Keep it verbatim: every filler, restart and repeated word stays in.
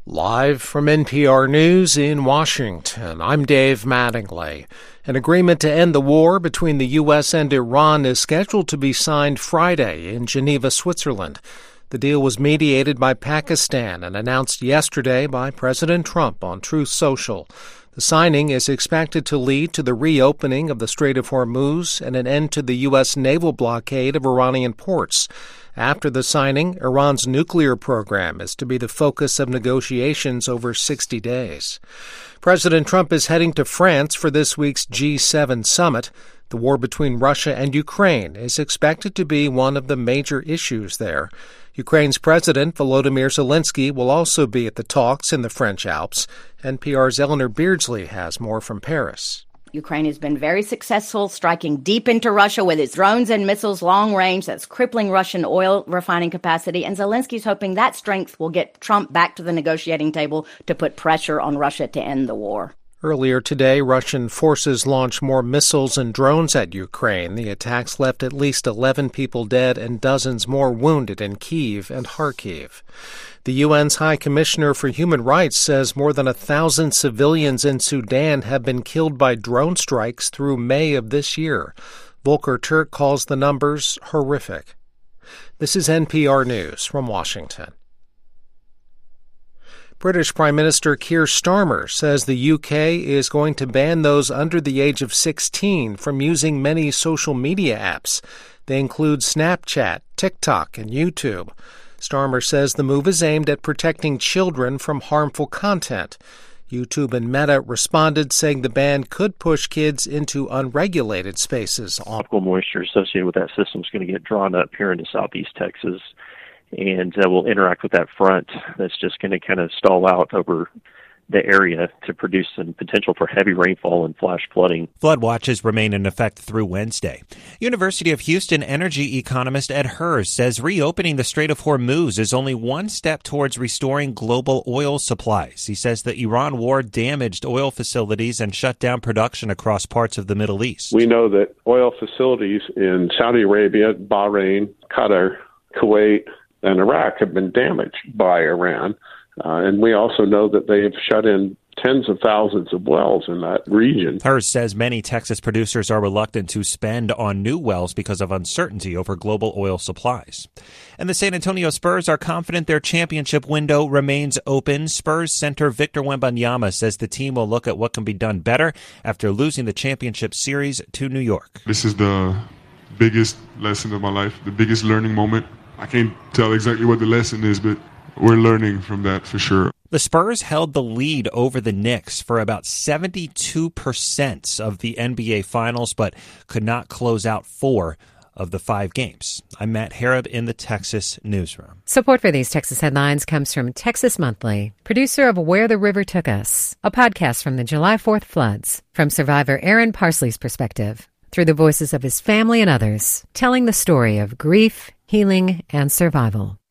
Live from N P R News in Washington, I'm Dave Mattingly. An agreement to end the war between the U S and Iran is scheduled to be signed Friday in Geneva, Switzerland. The deal was mediated by Pakistan and announced yesterday by President Trump on Truth Social. The signing is expected to lead to the reopening of the Strait of Hormuz and an end to the U S naval blockade of Iranian ports. After the signing, Iran's nuclear program is to be the focus of negotiations over sixty days. President Trump is heading to France for this week's G seven summit. The war between Russia and Ukraine is expected to be one of the major issues there. Ukraine's President Volodymyr Zelensky will also be at the talks in the French Alps. N P R's Eleanor Beardsley has more from Paris. Ukraine has been very successful, striking deep into Russia with its drones and missiles long range that's crippling Russian oil refining capacity. And Zelensky's hoping that strength will get Trump back to the negotiating table to put pressure on Russia to end the war. Earlier today, Russian forces launched more missiles and drones at Ukraine. The attacks left at least eleven people dead and dozens more wounded in Kyiv and Kharkiv. The U N's High Commissioner for Human Rights says more than a thousand civilians in Sudan have been killed by drone strikes through May of this year. Volker Turk calls the numbers horrific. This is N P R News from Washington. British Prime Minister Keir Starmer says the U K is going to ban those under the age of sixteen from using many social media apps. They include Snapchat, TikTok, and YouTube. Starmer says the move is aimed at protecting children from harmful content. YouTube and Meta responded, saying the ban could push kids into unregulated spaces. Tropical moisture associated with that system is going to get drawn up here into southeast Texas, and uh, will interact with that front that's just going to kind of stall out over the area to produce some potential for heavy rainfall and flash flooding. Flood watches remain in effect through Wednesday. University of Houston energy economist Ed Hurs says reopening the Strait of Hormuz is only one step towards restoring global oil supplies. He says the Iran war damaged oil facilities and shut down production across parts of the Middle East. We know that oil facilities in Saudi Arabia, Bahrain, Qatar, Kuwait, and Iraq have been damaged by Iran. Uh, and we also know that they have shut in tens of thousands of wells in that region. Hurs says many Texas producers are reluctant to spend on new wells because of uncertainty over global oil supplies. And the San Antonio Spurs are confident their championship window remains open. Spurs center Victor Wembanyama says the team will look at what can be done better after losing the championship series to New York. This is the biggest lesson of my life, the biggest learning moment. I can't tell exactly what the lesson is, but we're learning from that for sure. The Spurs held the lead over the Knicks for about seventy-two percent of the N B A Finals, but could not close out four of the five games. I'm Matt Harrod in the Texas Newsroom. Support for these Texas headlines comes from Texas Monthly, producer of Where the River Took Us, a podcast from the July fourth floods, from survivor Aaron Parsley's perspective, through the voices of his family and others, telling the story of grief, healing, and survival.